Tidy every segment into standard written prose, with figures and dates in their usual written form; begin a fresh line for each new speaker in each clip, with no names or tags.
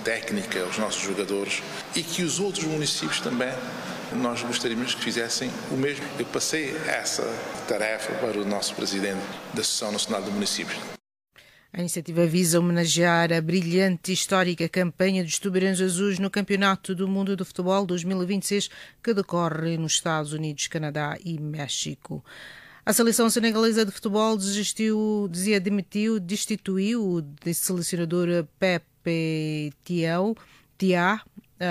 técnica aos nossos jogadores e que os outros municípios também nós gostaríamos que fizessem o mesmo. Eu passei essa tarefa para o nosso presidente da Associação Nacional de Municípios.
A iniciativa visa homenagear a brilhante e histórica campanha dos Tubarões Azuis no Campeonato do Mundo de Futebol 2026, que decorre nos Estados Unidos, Canadá e México. A seleção senegalesa de futebol destituiu o selecionador Pepe Tia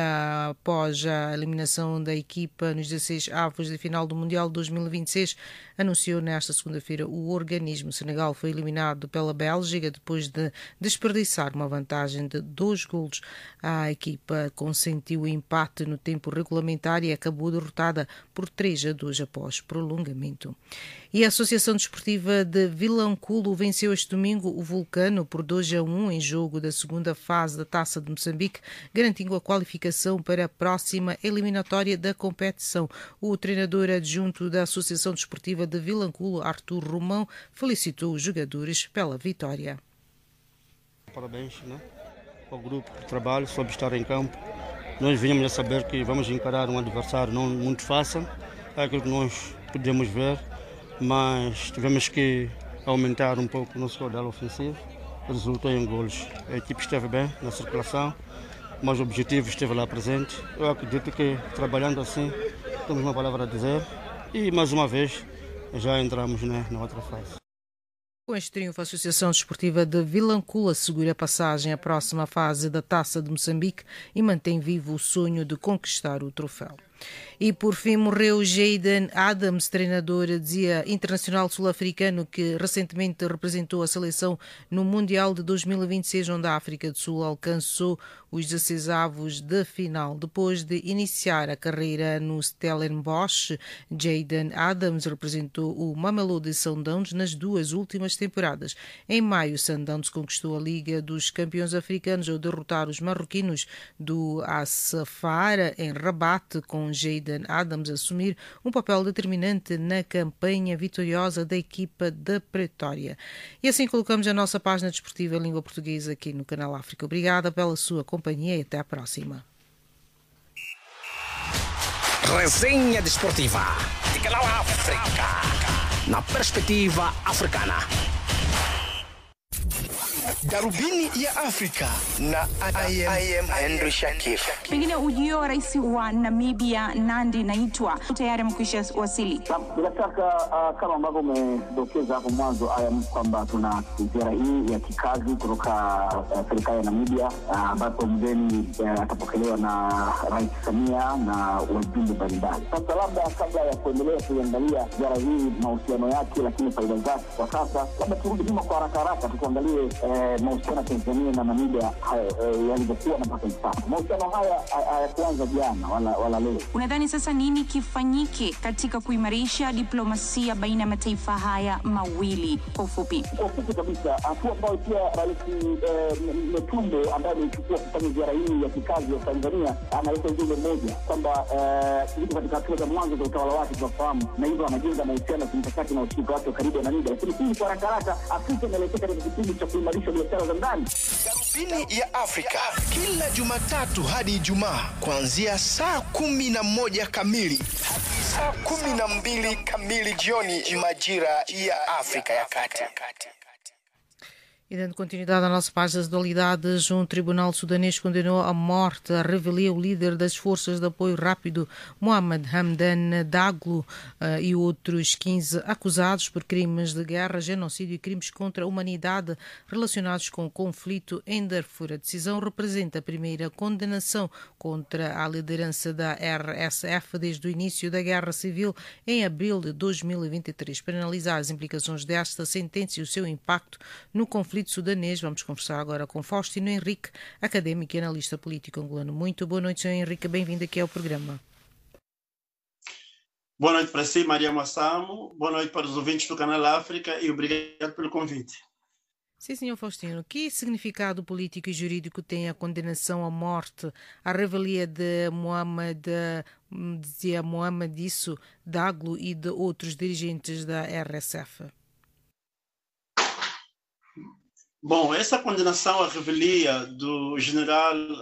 após a eliminação da equipa nos 16 avos de final do Mundial 2026, anunciou nesta segunda-feira o organismo. Senegal foi eliminado pela Bélgica depois de desperdiçar uma vantagem de 2 golos. A equipa consentiu o empate no tempo regulamentar e acabou derrotada por 3-2 após prolongamento. E a Associação Desportiva de Vilanculo venceu este domingo o Vulcano por 2-1 em jogo da segunda fase da Taça de Moçambique, garantindo a qualificação para a próxima eliminatória da competição. O treinador adjunto da Associação Desportiva de Vilanculo, Arthur Romão, felicitou os jogadores pela vitória.
Parabéns, ao grupo de trabalho sobre estar em campo. Nós vínhamos a saber que vamos encarar um adversário não muito fácil, é aquilo que nós podemos ver, mas tivemos que aumentar um pouco o nosso caudal ofensivo, resultou em golos. A equipe esteve bem na circulação, mas o objetivo esteve lá presente. Eu acredito que trabalhando assim, temos uma palavra a dizer e mais uma vez já entramos na outra fase.
Com este triunfo, a Associação Desportiva de Vilanculo assegura a passagem à próxima fase da Taça de Moçambique e mantém vivo o sonho de conquistar o troféu. E por fim morreu Jayden Adams, treinador internacional sul-africano que recentemente representou a seleção no Mundial de 2026, onde a África do Sul alcançou os 16 avos de final. Depois de iniciar a carreira no Stellenbosch, Jayden Adams representou o Mamelodi Sundowns nas 2 últimas temporadas. Em maio, Sundowns conquistou a Liga dos Campeões Africanos ao derrotar os marroquinos do As-Safara em Rabat, com Jayden Adams a assumir um papel determinante na campanha vitoriosa da equipa da Pretória. E assim colocamos a nossa página desportiva em língua portuguesa aqui no Canal África. Obrigada pela sua companhia e até à próxima.
Resenha desportiva de Canal África, na perspectiva africana.
Darubini ya Afrika na I am Henry Shakif.
Pengine ujio wa rais wa Namibia Nandi Naitwa tayari mkwisha wasili.
Bila shaka kama ambavyo umedokeza hapo mwanzo kwamba tuna ziara hii ya kikazi kutoka serikali ya Namibia ambapo mgeni atapokelewa na Rais Samia na wajumbe mbalimbali. Sasa labda kabla ya kuendelea kuangalia ziara hii mahusiano yake lakini faida zake kwa sasa, labda turudi nyuma kwa haraka tuangalie mahusiano ya Tanzania na Namibia yalivyokuwa na mpaka sasa. Mahusiano haya hayakuanza jana wala leo.
Unadhani sasa nini kifanyike katika kuimarisha diplomasia baina ya mataifa haya mawili? Kwa ufupi
kabisa, hatua ambayo pia Rais Metumbo ambaye amechukua kufanya ziara hii ya kikazi ya Tanzania analeta ujumbe mmoja kwamba yuko katika hatua za mwanzo za utawala wake tunafahamu, na hivyo anajenga mahusiano ya kimkakati na ushirika wake karibu na Namibia. Lakini kwa haraka Afrika inaelekea katika kipindi cha kuimarisha biashara za ndani.
Darubini ya Afrika kila Jumatatu hadi Ijumaa kuanzia saa 11 kamili hadi saa 12 kamili jioni majira ya Afrika ya Kati.
E dando continuidade à nossa página de atualidades, um tribunal sudanês condenou à morte a revelia o líder das forças de apoio rápido, Mohamed Hamdan Daglo, e outros 15 acusados por crimes de guerra, genocídio e crimes contra a humanidade relacionados com o conflito em Darfur. A decisão representa a primeira condenação contra a liderança da RSF desde o início da Guerra Civil em abril de 2023. Para analisar as implicações desta sentença e o seu impacto no conflito sudanês, vamos conversar agora com Faustino Henrique, académico e analista político angolano. Muito boa noite, Sr. Henrique, bem-vindo aqui ao programa.
Boa noite para si, Maria Massamo, boa noite para os ouvintes do Canal África e obrigado pelo convite.
Sim, Sr. Faustino, que significado político e jurídico tem a condenação à morte, à revelia de Mohamed Daglo e de outros dirigentes da RSF?
Bom, essa condenação à revelia do general